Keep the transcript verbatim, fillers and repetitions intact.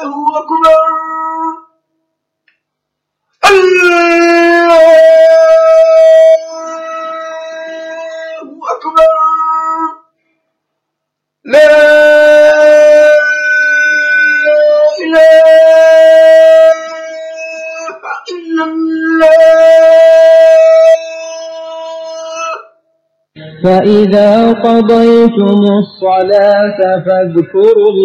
أكبر الله أكبر لا إله إلا الله. فإذا قضيتم الصلاة فاذكروا